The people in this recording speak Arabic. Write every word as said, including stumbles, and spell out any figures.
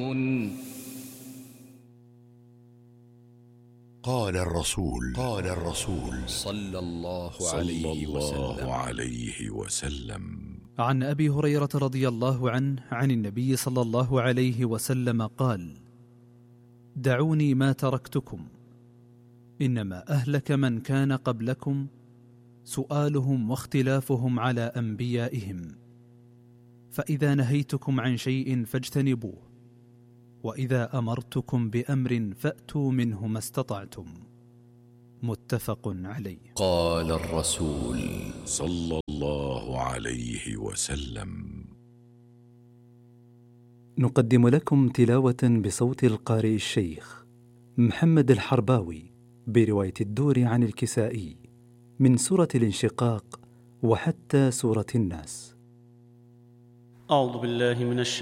قال الرسول قال الرسول صلى الله عليه عليه وسلم, وسلم عليه وسلم عن أبي هريرة رضي الله عنه عن النبي صلى الله عليه وسلم قال: دعوني ما تركتكم، إنما أهلك من كان قبلكم سؤالهم واختلافهم على أنبيائهم، فإذا نهيتكم عن شيء فاجتنبوه، وإذا أمرتكم بأمر فأتوا منه ما استطعتم. متفق عليه. قال الرسول صلى الله عليه وسلم. نقدم لكم تلاوة بصوت القارئ الشيخ محمد الحرباوي برواية الدور عن الكسائي من سورة الانشقاق وحتى سورة الناس. أعوذ بالله من الشيطان